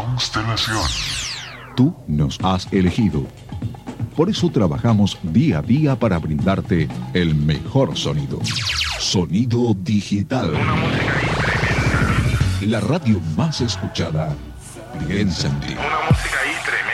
Constelación. Tú nos has elegido. Por eso trabajamos día a día para brindarte el mejor sonido. Sonido digital. Una música ahí tremenda. La radio más escuchada. Piensa en ti. Una música ahí tremenda.